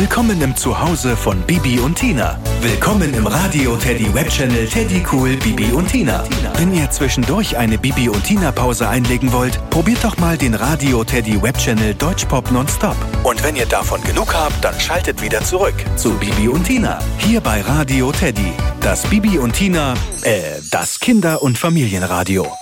Willkommen im Zuhause von Bibi und Tina. Willkommen im Radio Teddy Webchannel Teddy Cool Bibi und Tina. Wenn ihr zwischendurch eine Bibi und Tina Pause einlegen wollt, probiert doch mal den Radio Teddy Webchannel Deutschpop Nonstop. Und wenn ihr davon genug habt, dann schaltet wieder zurück zu Bibi und Tina. Hier bei Radio Teddy. Das Bibi und Tina, das Kinder- und Familienradio.